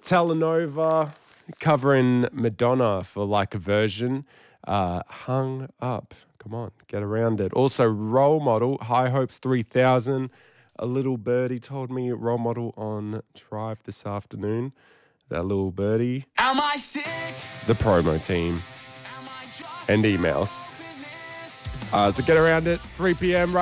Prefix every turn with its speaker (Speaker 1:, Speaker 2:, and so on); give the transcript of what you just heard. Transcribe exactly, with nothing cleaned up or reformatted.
Speaker 1: Telenova covering Madonna for like a version. Uh, hung Up. Come on, get around it. Also, Role Model, High Hopes three thousand. A little birdie told me Role Model on Drive this afternoon. That little birdie.
Speaker 2: Am I sick?
Speaker 1: The promo team
Speaker 2: Am I just
Speaker 1: and emails. Uh, so get around it, three p.m.